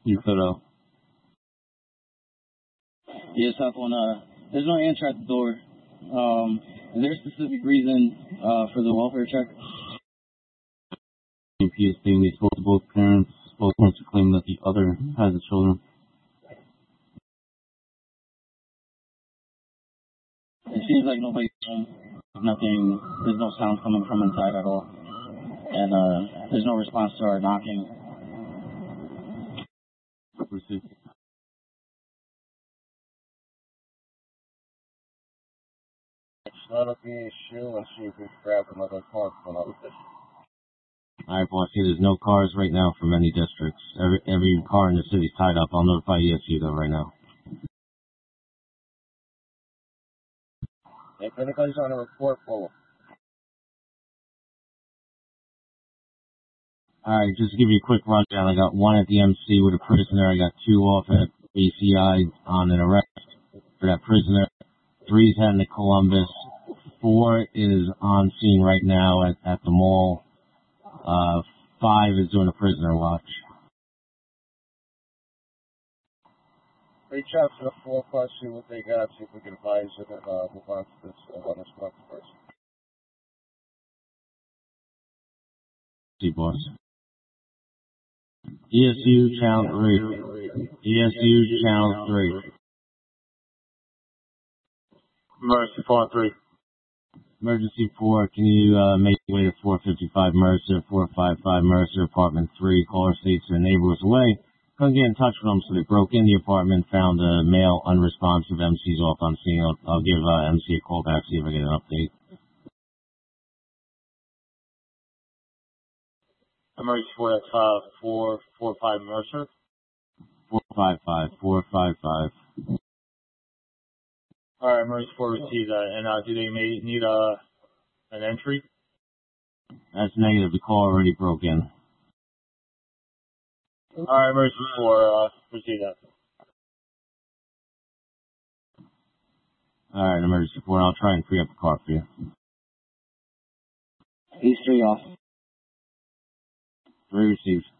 You cut out. Yes, South One. There's no answer at the door. Is there a specific reason for the welfare check? He is saying they spoke to both parents. Both parents are claiming that the other has the children. It seems like nobody's home. Nothing. There's no sound coming from inside at all, and there's no response to our knocking. Proceed. Start up the issue and see if we can grab another car from another district. Alright, boss. There's no cars right now from any districts. Every car in the city's tied up. I'll notify ESU though right now. If anybody's on a report, pull them. Alright, just to give you a quick rundown, I got one at the MC with a prisoner. I got two off at ACI on an arrest for that prisoner. 3's heading to Columbus. 4 is on scene right now at the mall. 5 is doing a prisoner watch. Reach out to the 4 plus, see what they got, see if we can advise them move on to this other spot first. See, boss. ESU channel 3. ESU channel 3. Emergency 4-3. Emergency 4, can you make your way to 455 Mercer, 455 Mercer, apartment 3. Caller states their neighbor was away. Couldn't get in touch with them, so they broke in the apartment, found a male unresponsive. MC's off on scene. I'll give MC a call back, see if I get an update. Emergency 4, that's 445 Mercer. 455. Alright, emergency 4 received that. And do they need an entry? That's negative. The call already broke in. Alright, emergency 4, received that. Alright, emergency 4, I'll try and free up the car for you. East 3 off. 3 received.